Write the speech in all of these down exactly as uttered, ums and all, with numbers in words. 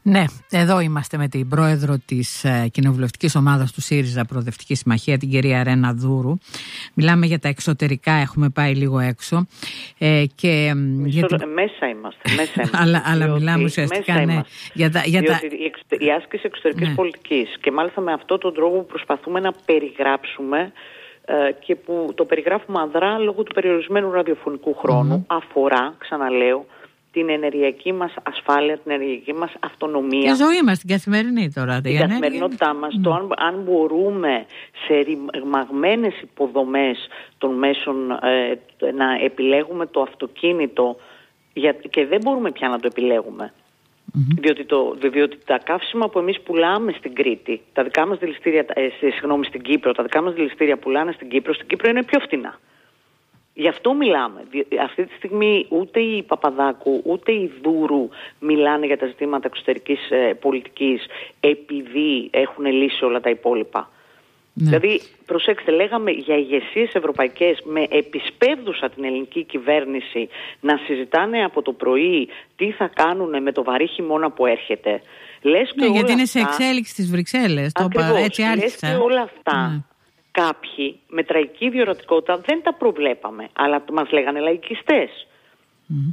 Ναι, εδώ είμαστε με την πρόεδρο της ε, κοινοβουλευτικής ομάδας του ΣΥΡΙΖΑ Προοδευτική Συμμαχία, την κυρία Ρένα Δούρου. Μιλάμε για τα εξωτερικά, έχουμε πάει λίγο έξω. Ε, και, Μισό, για την... Μέσα είμαστε. Μέσα είμαστε αλλά, αλλά μιλάμε ουσιαστικά ναι, για τα... Για τα... η, εξ, η άσκηση εξωτερικής ναι. πολιτικής και μάλιστα με αυτόν τον τρόπο που προσπαθούμε να περιγράψουμε ε, και που το περιγράφουμε αδρά λόγω του περιορισμένου ραδιοφωνικού χρόνου, mm-hmm. αφορά, ξαναλέω, την ενεργειακή μας ασφάλεια, την ενεργειακή μας αυτονομία. Η ζωή μας, την καθημερινή τώρα. Την καθημερινότητά μας, mm. το αν, αν μπορούμε σε ρημαγμένες υποδομές των μέσων ε, να επιλέγουμε το αυτοκίνητο για, και δεν μπορούμε πια να το επιλέγουμε. Mm-hmm. Διότι, το, διότι τα καύσιμα που εμείς πουλάμε στην Κρήτη, τα δικά μας δηληστήρια, ε, συγγνώμη, στην Κύπρο, τα δικά μας δηληστήρια πουλάνε στην Κύπρο, στην Κύπρο είναι πιο φτηνά. Γι' αυτό μιλάμε. Αυτή τη στιγμή ούτε η Παπαδάκου ούτε η Δούρου μιλάνε για τα ζητήματα εξωτερικής ε, πολιτικής επειδή έχουν λύσει όλα τα υπόλοιπα. Ναι. Δηλαδή, προσέξτε, λέγαμε για ηγεσίες ευρωπαϊκές με επισπεύδουσα την ελληνική κυβέρνηση να συζητάνε από το πρωί τι θα κάνουν με το βαρύ χειμώνα που έρχεται. Λες ναι, και γιατί είναι αυτά, σε εξέλιξη στις Βρυξέλλες. Ακριβώς, έτσι άρχισα. Λες και όλα αυτά... Ναι. Κάποιοι με τραγική διορατικότητα δεν τα προβλέπαμε, αλλά μας λέγανε λαϊκιστές. Mm.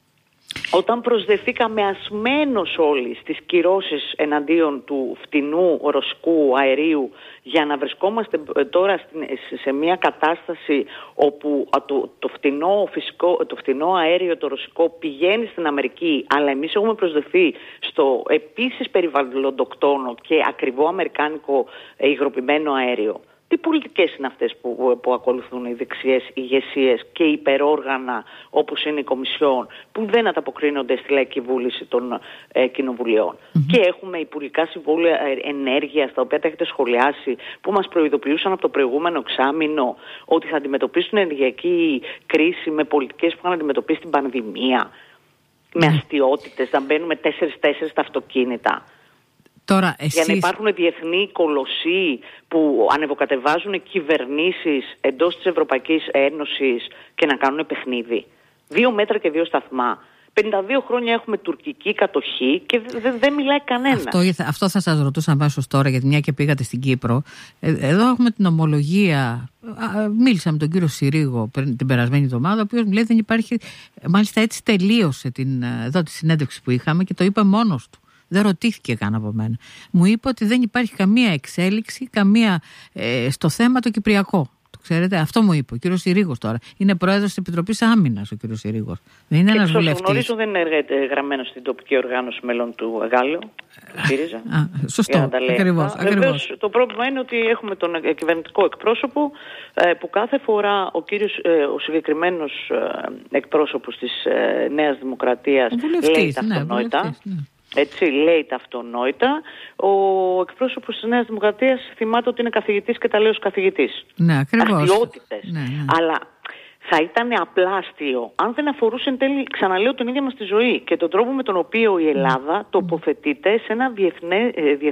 Όταν προσδεθήκαμε ασμένως όλοι στις κυρώσεις εναντίον του φτηνού ρωσικού αερίου για να βρισκόμαστε τώρα σε μια κατάσταση όπου το, το, φτηνό, φυσικό, το φτηνό αέριο το ρωσικό πηγαίνει στην Αμερική, αλλά εμείς έχουμε προσδεθεί στο επίσης περιβαλλοντοκτόνο και ακριβό αμερικάνικο υγροποιημένο αέριο. Τι πολιτικές είναι αυτές που, που ακολουθούν οι δεξιές ηγεσίες και υπεróργανα όπως είναι η Κομισιόν που δεν ανταποκρίνονται στη λαϊκή βούληση των ε, κοινοβουλίων. Mm-hmm. Και έχουμε υπουργικά συμβούλια ενέργειας τα οποία τα έχετε σχολιάσει που μας προειδοποιούσαν από το προηγούμενο εξάμηνο ότι θα αντιμετωπίσουν ενεργειακή κρίση με πολιτικές που είχαν αντιμετωπίσει την πανδημία, mm-hmm. με αστιότητες, να μπαίνουμε τέσσερις-τέσσερις στα αυτοκίνητα. Τώρα, εσείς... Για να υπάρχουν διεθνή κολοσσοί που ανεβοκατεβάζουν κυβερνήσεις εντός της Ευρωπαϊκής Ένωσης και να κάνουν παιχνίδι. Δύο μέτρα και δύο σταθμά. πενήντα δύο χρόνια έχουμε τουρκική κατοχή και δεν δε μιλάει κανένα. Αυτό, αυτό θα σας ρωτούσα αμέσως τώρα, γιατί μια και πήγατε στην Κύπρο. Ε, εδώ έχουμε την ομολογία. Α, μίλησα με τον κύριο Συρίγο την περασμένη εβδομάδα, ο οποίος μου λέει δεν υπάρχει. Μάλιστα έτσι τελείωσε την, εδώ τη συνέντευξη που είχαμε και το είπε μόνος του. Δεν ρωτήθηκε καν από μένα. Μου είπε ότι δεν υπάρχει καμία εξέλιξη, καμία ε, στο θέμα το κυπριακό. Το ξέρετε, αυτό μου είπε ο κύριος Συρίγος τώρα. Είναι πρόεδρος της Επιτροπής Άμυνας ο κύριος Συρίγος. Δεν είναι ένας βουλευτής. Γνωρίζω, δεν είναι γραμμένο στην τοπική οργάνωση μέλων του Γάλλου. ΣΥΡΙΖΑ. Α, σωστό. Ακριβώς, ακριβώς. Το πρόβλημα είναι ότι έχουμε τον κυβερνητικό εκπρόσωπο ε, που κάθε φορά ο, κύριος, ε, ο συγκεκριμένος ε, εκπρόσωπος της ε, Νέας Δημοκρατίας λέει τα αυτονόητα. Ναι, έτσι λέει τα αυτονόητα. Ο εκπρόσωπος της Νέας Δημοκρατίας θυμάται ότι είναι καθηγητής και τα λέει ως καθηγητής. Ναι, ακριβώς. Αστιότητες. Ναι, ναι. Αλλά θα ήταν απλά αστείο αν δεν αφορούσε εν τέλει, ξαναλέω, την ίδια μας τη ζωή και τον τρόπο με τον οποίο η Ελλάδα τοποθετείται σε ένα, διεθνέ,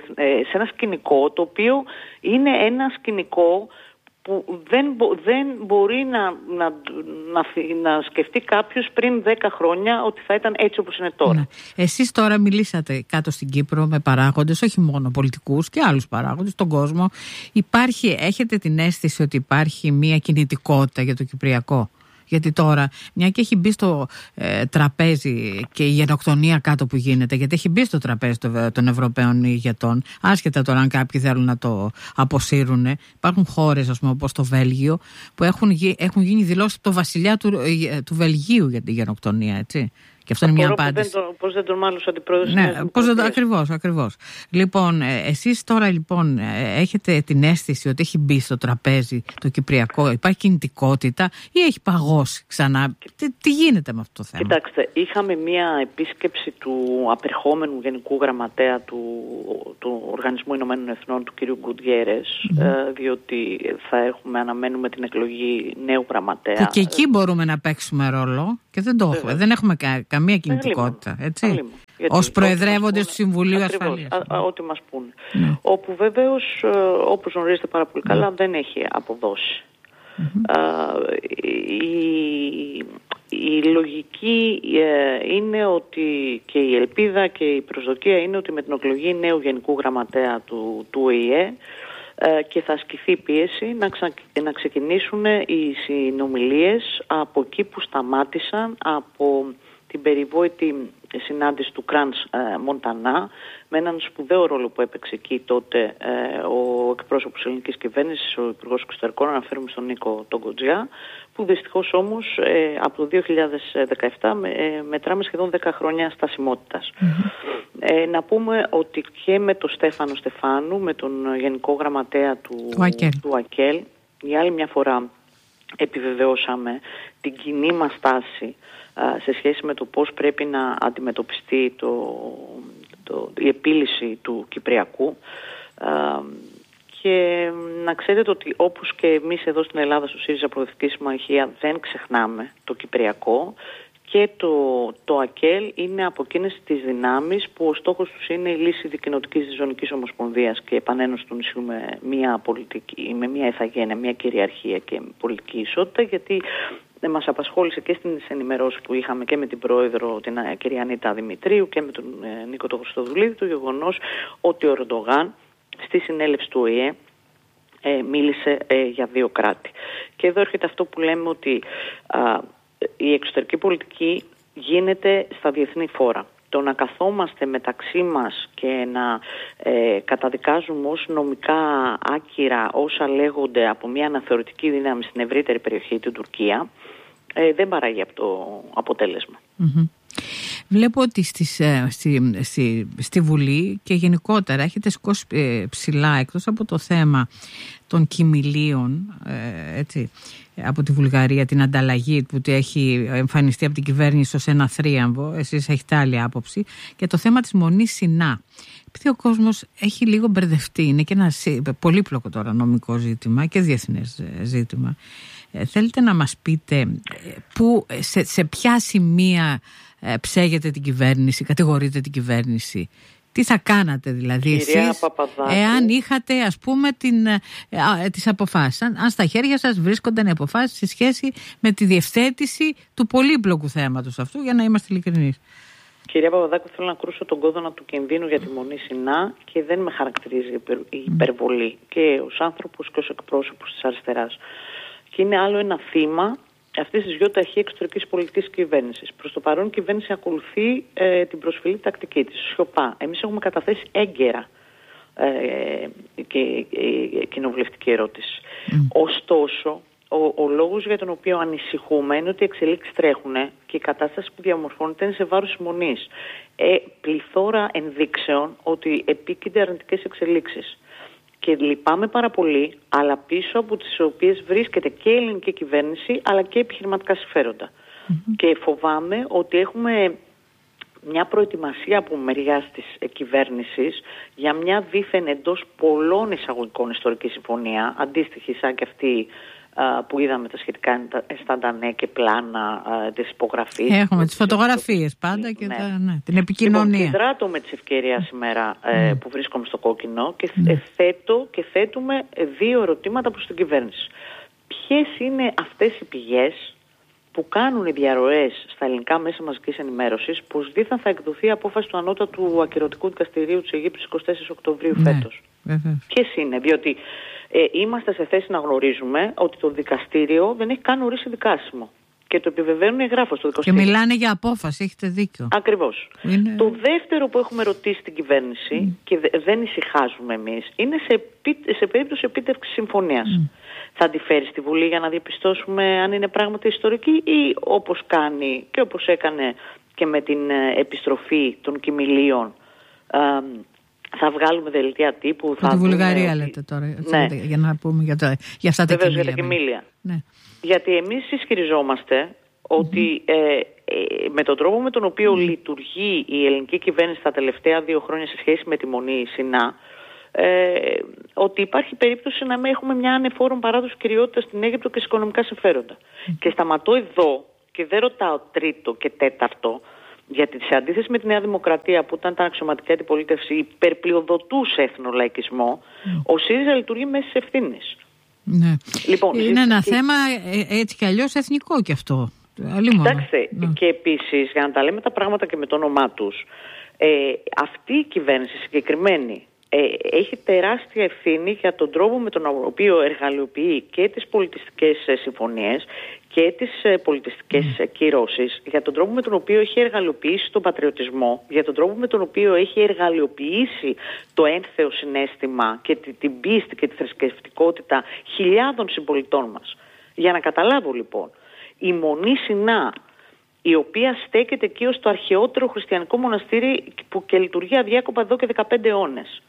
σε ένα σκηνικό το οποίο είναι ένα σκηνικό που δεν, δεν μπορεί να, να, να, να σκεφτεί κάποιος πριν δέκα χρόνια ότι θα ήταν έτσι όπως είναι τώρα. Ναι. Εσείς τώρα μιλήσατε κάτω στην Κύπρο με παράγοντες, όχι μόνο πολιτικούς και άλλους παράγοντες, τον κόσμο. Υπάρχει, έχετε την αίσθηση ότι υπάρχει μια κινητικότητα για το κυπριακό? Γιατί τώρα, μια και έχει μπει στο ε, τραπέζι και η γενοκτονία κάτω που γίνεται, γιατί έχει μπει στο τραπέζι το, των Ευρωπαίων ηγετών, άσχετα τώρα αν κάποιοι θέλουν να το αποσύρουν. Υπάρχουν χώρες, ας πούμε, όπως το Βέλγιο, που έχουν, έχουν γίνει δηλώσεις από το βασιλιά του, ε, του Βελγίου για τη γενοκτονία, έτσι. Και αυτό είναι μια απάντηση. Πώς δεν τον μάλλον αντιπρόεδρος. Ναι, πώς δεν το, ακριβώς, ακριβώς. Λοιπόν, εσείς τώρα λοιπόν έχετε την αίσθηση ότι έχει μπει στο τραπέζι το κυπριακό, υπάρχει κινητικότητα ή έχει παγώσει ξανά? Τι, τι γίνεται με αυτό το θέμα? Κοιτάξτε, είχαμε μια επίσκεψη του απερχόμενου Γενικού Γραμματέα του, του Οργανισμού Ηνωμένων Εθνών, του κ. Γκουτιέρες, mm. ε, διότι θα έχουμε, αναμένουμε την εκλογή νέου γραμματέα. Που και εκεί μπορούμε να παίξουμε ρόλο και δεν το έχουμε. Δεν έχουμε κα, καμία κινητικότητα, έτσι. Ως προεδρεύοντες του Συμβουλίου Ασφαλείας. Ό,τι μας πούνε. Ναι. Όπου βεβαίως, όπως γνωρίζετε πάρα πολύ καλά, ναι. δεν έχει αποδώσει. Mm-hmm. Uh, η, η λογική ε, είναι ότι και η ελπίδα και η προσδοκία είναι ότι με την εκλογή νέου Γενικού Γραμματέα του, του Ο Η Ε ε, και θα ασκηθεί πίεση να, ξα, να ξεκινήσουν οι συνομιλίες από εκεί που σταμάτησαν, από την περιβόητη συνάντηση του Κραντς ε, Μοντανά, με έναν σπουδαίο ρόλο που έπαιξε εκεί τότε ε, ο εκπρόσωπος της ελληνικής κυβέρνησης, ο Υπουργός Εξωτερικών, αναφέρουμε στον Νίκο τον Κοτζιά, που δυστυχώς όμως ε, από το δύο χιλιάδες δεκαεπτά με, ε, μετράμε σχεδόν δέκα χρόνια στασιμότητας. Mm-hmm. Ε, να πούμε ότι και με τον Στέφανο Στεφάνου, με τον Γενικό Γραμματέα του, του ΑΚΕΛ, του ΑΚΕΛ, για άλλη μια φορά επιβεβαιώσαμε την κοινή μας στάση σε σχέση με το πώς πρέπει να αντιμετωπιστεί το, το, η επίλυση του Κυπριακού, και να ξέρετε ότι όπως και εμείς εδώ στην Ελλάδα στο ΣΥΡΙΖΑ Προοδευτική Συμμαχία δεν ξεχνάμε το Κυπριακό, και το, το ΑΚΕΛ είναι από εκείνες τις δυνάμεις που ο στόχος τους είναι η λύση δικοινοτικής διζωνικής ομοσπονδίας και επανένωση του νησιού με μια πολιτική, με μια ηθαγένεια, μια κυριαρχία και πολιτική ισότητα, γιατί μας απασχόλησε και στις ενημερώσεις που είχαμε και με την πρόεδρο, την κυρία Ανίτα Δημητρίου, και με τον ε, Νίκο τον Χριστοδουλίδη, το γεγονός ότι ο Ερντογάν στη συνέλευση του Ο Η Ε ε, μίλησε ε, για δύο κράτη. Και εδώ έρχεται αυτό που λέμε, ότι α, η εξωτερική πολιτική γίνεται στα διεθνή φόρα. Το να καθόμαστε μεταξύ μας και να ε, καταδικάζουμε ως νομικά άκυρα όσα λέγονται από μια αναθεωρητική δύναμη στην ευρύτερη περιοχή, την Τουρκία, ε, δεν παράγει από το αποτέλεσμα. Mm-hmm. Βλέπω ότι στις, στη, στη, στη Βουλή και γενικότερα έχετε σηκώσει ε, ψηλά, εκτός από το θέμα των κοιμηλίων, ε, έτσι, από τη Βουλγαρία, την ανταλλαγή που έχει εμφανιστεί από την κυβέρνηση ως ένα θρίαμβο, εσείς έχετε άλλη άποψη, και το θέμα της Μονής Σινά. Επειδή ο κόσμος έχει λίγο μπερδευτεί, είναι και ένα πολύπλοκο τώρα νομικό ζήτημα και διεθνές ζήτημα. Ε, θέλετε να μας πείτε που, σε, σε ποια σημεία ε, ψέγεται την κυβέρνηση, κατηγορείτε την κυβέρνηση? Τι θα κάνατε δηλαδή Κυρία εσείς Παπαδάκου, εάν είχατε ας πούμε την, ε, ε, τις αποφάσεις, αν, αν στα χέρια σας βρίσκονταν οι αποφάσεις σε σχέση με τη διευθέτηση του πολύπλοκου θέματος αυτού, για να είμαστε ειλικρινείς? Κυρία Παπαδάκου, θέλω να κρούσω τον κόδωνα του κινδύνου για τη Μονή Σινά και δεν με χαρακτηρίζει η υπερβολή και ως άνθρωπος και ως εκπρόσωπος της αριστεράς. Και είναι άλλο ένα θύμα αυτής της γιοταχή εξωτερικής πολιτικής κυβέρνησης. Προς το παρόν η κυβέρνηση ακολουθεί ε, την προσφυλή τακτική της, σιωπά. Εμείς έχουμε καταθέσει έγκαιρα ε, και ε, κοινοβουλευτική ερώτηση. Mm. Ωστόσο, ο, ο λόγος για τον οποίο ανησυχούμε είναι ότι οι εξελίξεις τρέχουν και η κατάσταση που διαμορφώνεται είναι σε βάρος της Μονής. Ε, πληθώρα ενδείξεων ότι επίκυνται αρνητικές εξελίξεις. Και λυπάμαι πάρα πολύ, αλλά πίσω από τις οποίες βρίσκεται και η ελληνική κυβέρνηση, αλλά και επιχειρηματικά συμφέροντα. Mm-hmm. Και φοβάμαι ότι έχουμε μια προετοιμασία από μεριάς της κυβέρνησης για μια δήθεν εντός πολλών εισαγωγικών ιστορική συμφωνία, αντίστοιχη σαν και αυτή α, που είδαμε τα σχετικά σταντανέ και πλάνα α, της υπογραφής. Έχουμε τις φωτογραφίες πάντα και ναι. Τα, ναι, την επικοινωνία. Λοιπόν, δράτω με τις ευκαιρία σήμερα ε, που βρίσκομαι στο κόκκινο και mm. θέτω και θέτουμε δύο ερωτήματα προς την κυβέρνηση. Ποιες είναι αυτές οι πηγές που κάνουν οι διαρροές στα ελληνικά μέσα μαζικής ενημέρωσης πως δίθεν θα εκδοθεί η απόφαση του Ανώτατου Ακυρωτικού Δικαστηρίου της Αιγύπτου εικοστή τέταρτη Οκτωβρίου ναι, φέτος? Ποιες είναι? Διότι ε, είμαστε σε θέση να γνωρίζουμε ότι το δικαστήριο δεν έχει καν ορίσει δικάσιμο. Και το επιβεβαίνουν εγγράφως στο δικαστήριο. Και μιλάνε για απόφαση, έχετε δίκιο. Ακριβώς. Είναι... Το δεύτερο που έχουμε ρωτήσει την κυβέρνηση mm. και δεν ησυχάζουμε εμείς είναι σε, επί... σε περίπτωση επίτευξης συμφωνίας. Mm. Θα τη φέρει στη Βουλή για να διαπιστώσουμε αν είναι πράγματι ιστορική ή όπως κάνει και όπως έκανε και με την επιστροφή των κοιμηλίων, θα βγάλουμε δελτία τύπου. Θα τη Βουλγαρία ότι... λέτε τώρα, ναι. για να πούμε για, το, για αυτά τα Βεβαίως, κοιμήλια. Για τα κοιμήλια. Ναι. Γιατί εμείς ισχυριζόμαστε ότι mm-hmm. ε, ε, με τον τρόπο με τον οποίο mm-hmm. λειτουργεί η ελληνική κυβέρνηση τα τελευταία δύο χρόνια σε σχέση με τη Μονή Σινά, ε, ότι υπάρχει περίπτωση να μην έχουμε μια ανεφόρον παράδοση κυριότητα στην Αίγυπτο και σε οικονομικά συμφέροντα. Mm-hmm. Και σταματώ εδώ και δεν ρωτάω τρίτο και τέταρτο, γιατί σε αντίθεση με τη Νέα Δημοκρατία που ήταν τα αξιωματική αντιπολίτευση υπερπλειοδοτούσε εθνολαϊκισμό, mm. ο ΣΥΡΙΖΑ λειτουργεί μέσα στις ευθύνες. Ναι. Λοιπόν, είναι ένα και... θέμα έτσι κι αλλιώς εθνικό κι αυτό. Κοιτάξτε, ναι. Και επίσης, για να τα λέμε τα πράγματα και με το όνομά τους, ε, αυτή η κυβέρνηση συγκεκριμένη ε, έχει τεράστια ευθύνη για τον τρόπο με τον οποίο εργαλειοποιεί και τις πολιτιστικές συμφωνίες και τις πολιτιστικές mm. κυρώσεις, για τον τρόπο με τον οποίο έχει εργαλειοποιήσει τον πατριωτισμό, για τον τρόπο με τον οποίο έχει εργαλειοποιήσει το ένθεο συναίσθημα και την πίστη και τη θρησκευτικότητα χιλιάδων συμπολιτών μας. Για να καταλάβω λοιπόν, η Μονή Σινά, η οποία στέκεται εκεί ως το αρχαιότερο χριστιανικό μοναστήρι που και λειτουργεί αδιάκοπα εδώ και δεκαπέντε αιώνες.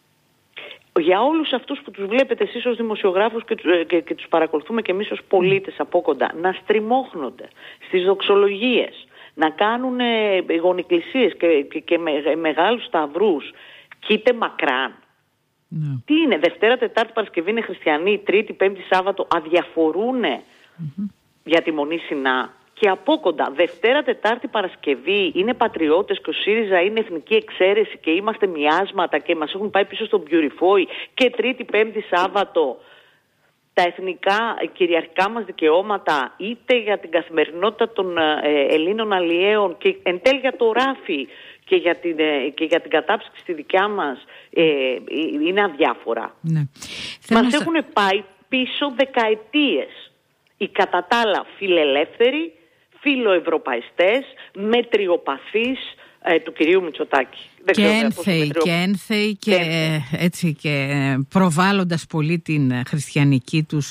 Για όλους αυτούς που τους βλέπετε εσείς ως δημοσιογράφους και, και, και τους παρακολουθούμε και εμείς ως πολίτες από κοντά, να στριμώχνονται στις δοξολογίες, να κάνουν γονικλησίες και, και, και με, μεγάλους σταυρούς, κοίτε μακράν. Ναι. Τι είναι, Δευτέρα, Τετάρτη, Παρασκευή είναι χριστιανοί, Τρίτη, Πέμπτη, Σάββατο, αδιαφορούν mm-hmm. για τη Μονή Σινά. Και από κοντά, Δευτέρα, Τετάρτη, Παρασκευή είναι πατριώτες και ο ΣΥΡΙΖΑ είναι εθνική εξαίρεση και είμαστε μοιάσματα και μας έχουν πάει πίσω στον Πιουριφόη, και Τρίτη, Πέμπτη, Σάββατο τα εθνικά κυριαρχικά μας δικαιώματα, είτε για την καθημερινότητα των ε, Ελλήνων αλλιέων και εν τέλει για το ράφι και για την, ε, και για την κατάψυξη στη δικιά μας, ε, είναι αδιάφορα. Ναι. Μας έχουν πάει πίσω δεκαετίες οι κατά τα άλλα φιλελεύθεροι, φιλοευρωπαϊστές, μετριοπαθείς ε, του κυρίου Μητσοτάκη. Και ένθεοι και, ένθεοι και, και, έτσι, και προβάλλοντας πολύ την χριστιανική τους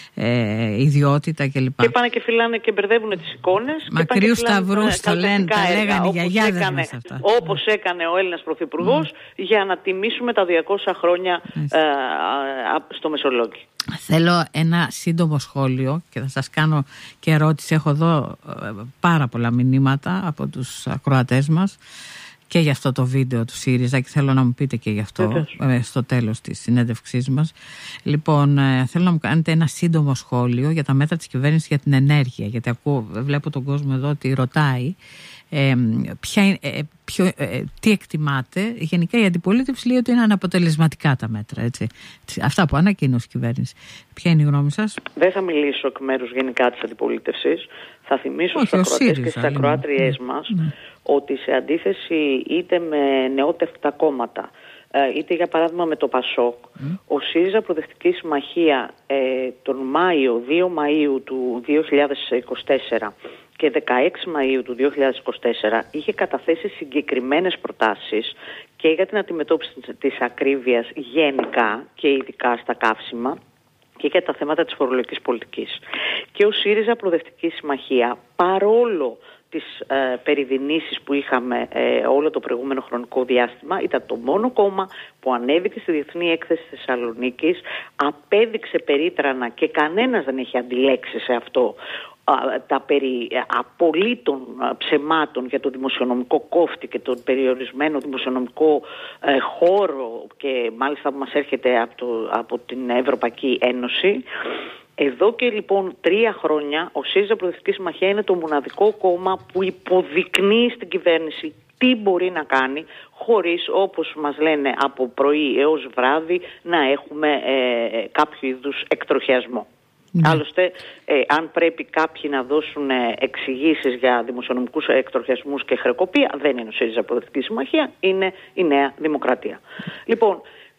ε, ιδιότητα κλπ. Και πάνε και φυλάνε και μπερδεύουν τις εικόνες. Μακρύους σταυρούς το λένε, τα λέγανε οι γιαγιάδες μας αυτά. Όπως έκανε ο Έλληνας Πρωθυπουργός mm. για να τιμήσουμε τα διακόσια χρόνια ε, στο Μεσολόγγι. Θέλω ένα σύντομο σχόλιο και θα σας κάνω και ερώτηση. Έχω εδώ πάρα πολλά μηνύματα από τους ακροατές μας και για αυτό το βίντεο του ΣΥΡΙΖΑ και θέλω να μου πείτε και γι' αυτό ε, στο τέλος της συνέντευξής μας. Λοιπόν, ε, θέλω να μου κάνετε ένα σύντομο σχόλιο για τα μέτρα της κυβέρνησης για την ενέργεια, γιατί ακούω, βλέπω τον κόσμο εδώ ότι ρωτάει ε, ποια, ε, ποιο, ε, τι εκτιμάτε. Γενικά η αντιπολίτευση λέει ότι είναι αναποτελεσματικά τα μέτρα, έτσι. Αυτά που ανακοίνωσε η κυβέρνηση. Ποια είναι η γνώμη σας? Δεν θα μιλήσω εκ μέρους γενικά της αντιπολίτευσης. Θα θυμίσω στους ακροατές και στις ακροάτριές μας ναι. ότι σε αντίθεση είτε με νεότευτα κόμματα, είτε για παράδειγμα με το ΠΑΣΟΚ, mm. ο ΣΥΡΙΖΑ Προοδευτική Συμμαχία ε, τον Μάιο, δύο Μαΐου του δύο χιλιάδες είκοσι τέσσερα και δεκαέξι Μαΐου του δύο χιλιάδες είκοσι τέσσερα είχε καταθέσει συγκεκριμένες προτάσεις και για την αντιμετώπιση της ακρίβειας γενικά και ειδικά στα καύσιμα και για τα θέματα της φορολογικής πολιτικής. Και ο ΣΥΡΙΖΑ Προοδευτική Συμμαχία, παρόλο τις ε, περιδινήσεις που είχαμε ε, όλο το προηγούμενο χρονικό διάστημα, ήταν το μόνο κόμμα που ανέβηκε στη Διεθνή Έκθεση Θεσσαλονίκης, απέδειξε περίτρανα και κανένας δεν έχει αντιλέξει σε αυτό τα περί απολύτων ψεμάτων για το δημοσιονομικό κόφτη και τον περιορισμένο δημοσιονομικό ε, χώρο και μάλιστα που μας έρχεται από, το, από την Ευρωπαϊκή Ένωση. Εδώ και λοιπόν τρία χρόνια ο ΣΥΡΙΖΑ Προοδευτική Συμμαχία είναι το μοναδικό κόμμα που υποδεικνύει στην κυβέρνηση τι μπορεί να κάνει χωρίς, όπως μας λένε, από πρωί έως βράδυ να έχουμε ε, κάποιο είδους εκτροχιασμό. Ναι. Άλλωστε, ε, αν πρέπει κάποιοι να δώσουν ε, εξηγήσεις για δημοσιονομικούς εκτροχιασμούς και χρεοκοπία, δεν είναι ο ΣΥΡΙΖΑ Προοδευτική Συμμαχία, είναι η Νέα Δημοκρατία. Λοιπόν,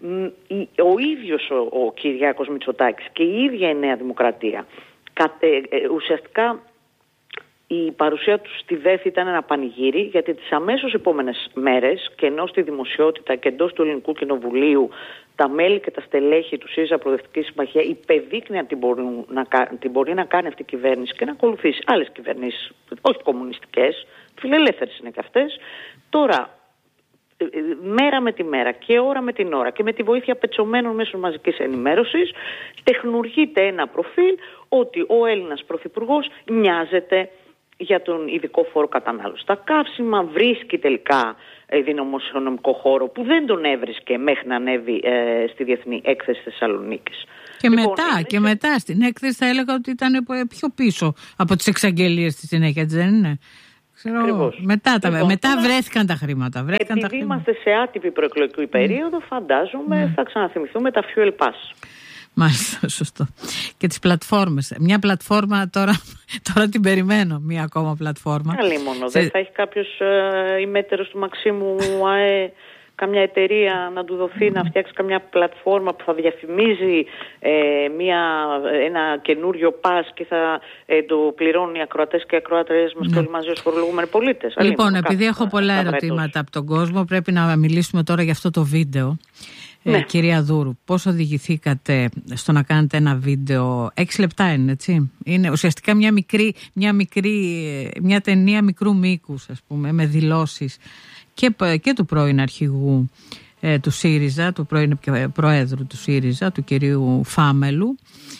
ο ίδιος ο, ο Κυριάκος Μητσοτάκης και η ίδια η Νέα Δημοκρατία, κατε, ε, ουσιαστικά η παρουσία του στη ΔΕΘ ήταν ένα πανηγύρι, γιατί τις αμέσως επόμενες μέρες και ενώ στη δημοσιότητα και εντός του Ελληνικού Κοινοβουλίου τα μέλη και τα στελέχη του ΣΥΡΙΖΑ Προοδευτική Συμμαχία υπεδείκνυαν την μπορεί να, την μπορεί να κάνει αυτή η κυβέρνηση και να ακολουθήσει άλλες κυβερνήσεις, όχι κομμουνιστικές, φιλελεύθερες είναι και αυτές. Τώρα, μέρα με τη μέρα και ώρα με την ώρα και με τη βοήθεια πετσωμένων μέσων μαζικής ενημέρωσης, τεχνουργείται ένα προφίλ ότι ο Έλληνας Πρωθυπουργός νοιάζεται για τον ειδικό φόρο κατανάλωση. Τα καύσιμα βρίσκει τελικά ε, δημοσιονομικό χώρο που δεν τον έβρισκε μέχρι να ανέβει ε, στη Διεθνή Έκθεση Θεσσαλονίκης. Και, λοιπόν, μετά, είναι... και μετά στην έκθεση θα έλεγα ότι ήταν πιο πίσω από τις εξαγγελίες στη συνέχεια, έτσι δεν είναι? Ξέρω, μετά, τα, λοιπόν, μετά βρέθηκαν τα χρήματα. Βρέθηκαν επειδή τα είμαστε χρήματα. σε άτυπη προεκλογική περίοδο, φαντάζομαι mm. θα ξαναθυμηθούμε τα fuel pass. Μάλιστα, σωστό. Και τις πλατφόρμες. Μια πλατφόρμα τώρα, τώρα την περιμένω, μια ακόμα πλατφόρμα. Καλή μόνο. Σε... Δεν θα έχει κάποιος ε, ημέτερος του Μαξίμου ΑΕ, καμιά εταιρεία να του δοθεί να φτιάξει καμιά πλατφόρμα που θα διαφημίζει ε, μια, ένα καινούριο πας και θα ε, το πληρώνουν οι ακροατές και οι ακροατές μας, ναι, και όλοι μαζί ως φορολογούμενοι πολίτες. Λοιπόν, Αλλήμον, επειδή κάθε, έχω πολλά ερωτήματα από τον κόσμο, πρέπει να μιλήσουμε τώρα για αυτό το βίντεο. Ναι. Ε, κυρία Δούρου, πώς οδηγηθήκατε στο να κάνετε ένα βίντεο? Έξι λεπτά είναι, έτσι? Είναι ουσιαστικά μια μικρή, μια μικρή, μια ταινία μικρού μήκους, ας πούμε, με δηλώσεις και, και του πρώην αρχηγού ε, του ΣΥΡΙΖΑ, του πρώην προέδρου του ΣΥΡΙΖΑ, του κυρίου Φάμελου.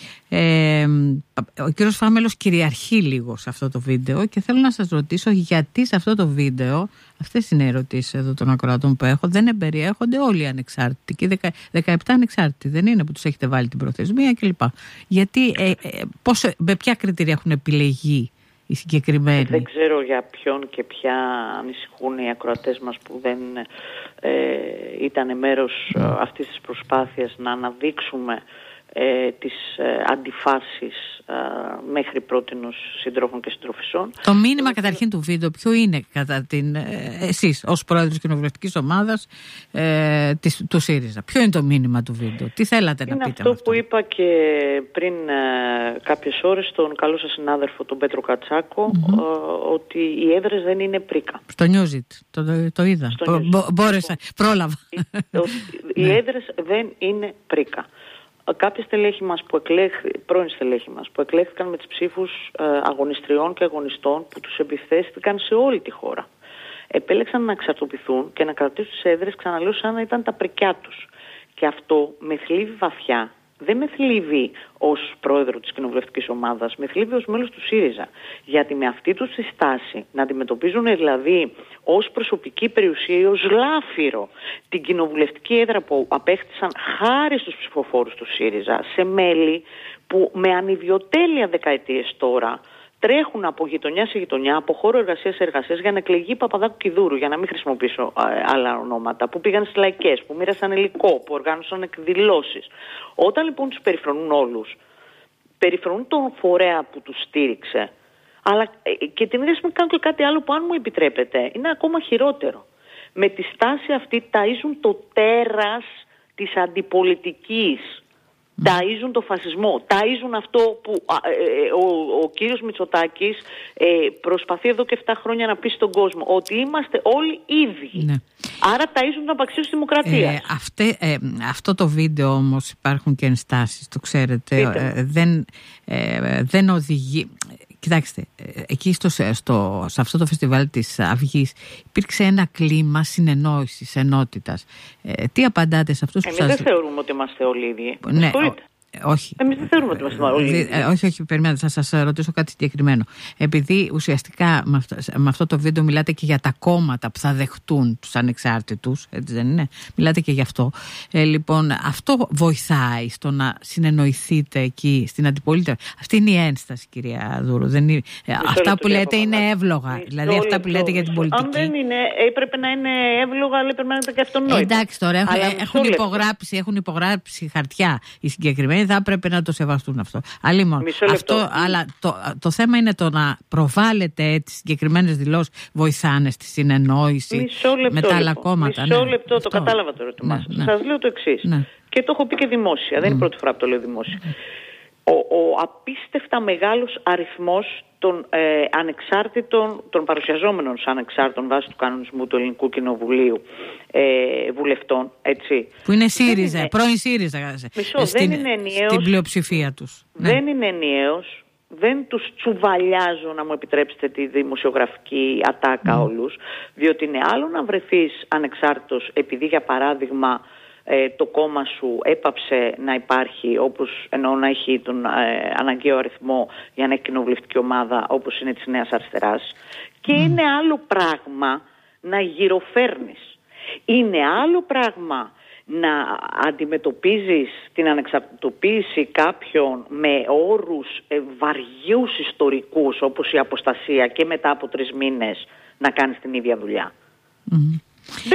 Ε, ο κύριος Φάμελος κυριαρχεί λίγο σε αυτό το βίντεο και θέλω να σας ρωτήσω γιατί σε αυτό το βίντεο, αυτές είναι οι ερωτήσεις εδώ των ακροατών που έχω, δεν εμπεριέχονται όλοι οι ανεξάρτητοι και δεκαεπτά ανεξάρτητοι δεν είναι που τους έχετε βάλει την προθεσμία κλπ. Γιατί, ε, ε, πώς, με ποια κριτήρια έχουν επιλεγεί οι συγκεκριμένοι? Δεν ξέρω για ποιον και ποια ανησυχούν οι ακροατές μας που δεν ε, ήταν μέρος ε, αυτής της προσπάθειας να αναδείξουμε Ε, τις ε, αντιφάσεις ε, μέχρι πρότινος συντρόφων και συντροφισσών. Το μήνυμα καταρχήν του βίντεο ποιο είναι κατά την ε, εσείς ως πρόεδρος κοινοβουλευτικής ομάδας ε, της, του ΣΥΡΙΖΑ? Ποιο είναι το μήνυμα του βίντεο? Τι θέλατε είναι να πείτε? Αυτό, αυτό που είπα και πριν ε, κάποιες ώρες στον καλό σας συνάδελφο τον Πέτρο Κατσάκο, mm-hmm. ε, ότι οι έδρες δεν είναι πρίκα. Στο Newsit, το, το, το είδα. Μπο, μπόρεσα, πρόλαβα. Οι, οι έδρες δεν είναι πρίκα. Κάποια στελέχη μας που εκλέχθη, πρώην στελέχη μας που εκλέχθηκαν με τις ψήφους ε, αγωνιστριών και αγωνιστών που τους επιθέστηκαν σε όλη τη χώρα. Επέλεξαν να εξαρτοποιηθούν και να κρατήσουν τις έδρες, ξαναλέω, σαν να ήταν τα πρικιά τους. Και αυτό με θλίβει βαθιά. Δεν με θλίβει ως πρόεδρο της κοινοβουλευτικής ομάδας, με θλίβει ως μέλος του ΣΥΡΙΖΑ. Γιατί με αυτή τους τη στάση να αντιμετωπίζουν δηλαδή ως προσωπική περιουσία ή ως λάφυρο την κοινοβουλευτική έδρα που απέκτησαν χάρη στους ψηφοφόρους του ΣΥΡΙΖΑ σε μέλη που με ανιδιοτέλεια δεκαετίες τώρα τρέχουν από γειτονιά σε γειτονιά, από χώρο εργασίας σε εργασίας για να εκλεγεί Παπαδάκου Κιδούρου, για να μην χρησιμοποιήσω άλλα ονόματα, που πήγαν στις λαϊκές, που μοίρασαν υλικό, που οργάνωσαν εκδηλώσεις. Όταν λοιπόν τους περιφρονούν όλους, περιφρονούν τον φορέα που τους στήριξε, αλλά και την ίδια στιγμή κάνουν και κάτι άλλο που, αν μου επιτρέπετε, είναι ακόμα χειρότερο. Με τη στάση αυτή ταΐζουν το τέρας της αντιπολιτικής. Mm. Ταΐζουν το φασισμό, ταΐζουν αυτό που ε, ο, ο κύριος Μητσοτάκης ε, προσπαθεί εδώ και επτά χρόνια να πει στον κόσμο, ότι είμαστε όλοι ίδιοι. Ναι. Άρα ταΐζουν την απαξίωση της δημοκρατίας. Ε, αυτέ, ε, αυτό το βίντεο όμως υπάρχουν και ενστάσεις, το ξέρετε, ε, δεν, ε, δεν οδηγεί... Κοιτάξτε, εκεί στο, στο, σε αυτό το φεστιβάλ της Αυγής υπήρξε ένα κλίμα συνεννόησης, ενότητας. Ε, τι απαντάτε σε αυτούς που Εμείς σας... δεν θεωρούμε ότι είμαστε όλοι ίδιοι. Ναι, όχι. Εμείς δεν θεωρούμε ότι είμαστε όλοι ίδιοι. Ε, όχι, όχι, περιμένετε, θα σας ρωτήσω κάτι συγκεκριμένο. Επειδή ουσιαστικά με αυτό, με αυτό το βίντεο μιλάτε και για τα κόμματα που θα δεχτούν τους ανεξάρτητους, έτσι δεν είναι? Μιλάτε και γι' αυτό. Ε, λοιπόν, αυτό βοηθάει στο να συνεννοηθείτε εκεί στην αντιπολίτευση. Αυτή είναι η ένσταση, κυρία Δούρου. Δεν είναι, αυτά που λέτε είναι εύλογα. Μισό δηλαδή αυτά λεπτό, που λέτε για την πολιτική. Αν δεν είναι, έπρεπε να είναι εύλογα, αλλά έπρεπε να είναι και αυτονόητα. Εντάξει τώρα, έχουν, έχουν, υπογράψει, έχουν υπογράψει χαρτιά οι συγκεκριμένοι. Θα έπρεπε να το σεβαστούν αυτό. Αλλήμον, αυτό αλλά το, το θέμα είναι το να προβάλλετε έτσι συγκεκριμένες δηλώσεις βοηθάνε στη συνεννόηση λεπτό, με τα άλλα κόμματα. Μισό ναι, λεπτό, αυτό. Το κατάλαβα το ερώτημά σας. Ναι, Σας λέω το εξής. Ναι. Και το έχω πει και δημόσια. Mm. Δεν είναι η πρώτη φορά που το λέω δημόσια. Mm. Ο, ο απίστευτα μεγάλος αριθμός των ε, ανεξάρτητων, των παρουσιαζόμενων σαν ανεξάρτητων βάσει του κανονισμού του Ελληνικού Κοινοβουλίου ε, βουλευτών, έτσι. Που είναι ΣΥΡΙΖΑ, είναι... πρώην ΣΥΡΙΖΑ. Μισό, στην, δεν είναι ενιαίος, στην πλειοψηφία τους. Δεν ναι. είναι ενιαίος, δεν τους τσουβαλιάζω, να μου επιτρέψετε τη δημοσιογραφική ατάκα mm. όλους, διότι είναι άλλο να βρεθείς ανεξάρτητος επειδή, για παράδειγμα, Ε, το κόμμα σου έπαψε να υπάρχει, όπως εννοώ να έχει τον ε, αναγκαίο αριθμό για να έχει κοινοβουλευτική ομάδα, όπως είναι της Νέας Αριστεράς, και mm. είναι άλλο πράγμα να γυροφέρνεις. Είναι άλλο πράγμα να αντιμετωπίζεις την ανεξαρτητοποίηση κάποιων με όρους ε, βαριούς ιστορικούς, όπως η αποστασία, και μετά από τρεις μήνες να κάνεις την ίδια δουλειά. Mm.